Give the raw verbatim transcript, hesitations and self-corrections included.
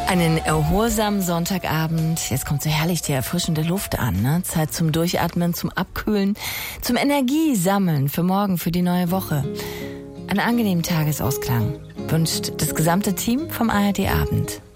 Einen erholsamen Sonntagabend. Jetzt kommt so herrlich die erfrischende Luft an. Ne? Zeit zum Durchatmen, zum Abkühlen, zum Energiesammeln für morgen, für die neue Woche. Einen angenehmen Tagesausklang wünscht das gesamte Team vom A R D Abend.